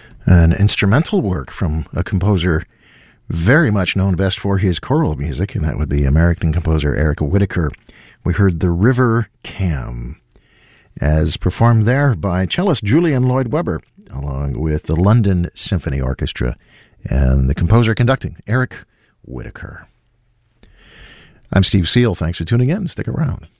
An instrumental work from a composer very much known best for his choral music, and that would be American composer Eric Whitacre. We heard The River Cam, as performed there by cellist Julian Lloyd Webber, along with the London Symphony Orchestra, and the composer conducting, Eric Whitacre. I'm Steve Seal. Thanks for tuning in. Stick around.